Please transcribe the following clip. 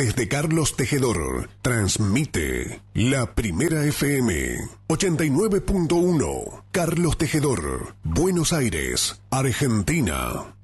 Desde Carlos Tejedor, transmite La Primera FM 89.1. Carlos Tejedor, Buenos Aires, Argentina.